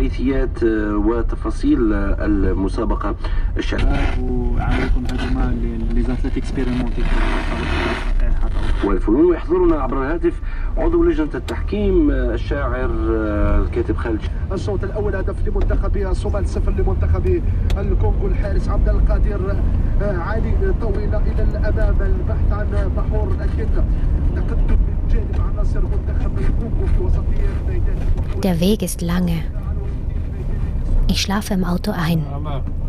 حيثيات وتفاصيل المسابقة الشعبية. وعليكم هجمة لي زاتليت اكسبيريمونتي والفنون. يحضرنا عبر الهاتف عضو لجنة التحكيم الشاعر الكاتب خالد. الشوط الأول هدف لمنتخب الصومال 0 لمنتخب الكونغو. الحارس عبد القادر علي طويلة إلى الأمام البحث عن بحور، لكن تقدم من جانب عناصر منتخب الكونغو في وسطية الميدان. Der Weg ist lange. Ich schlafe im Auto ein.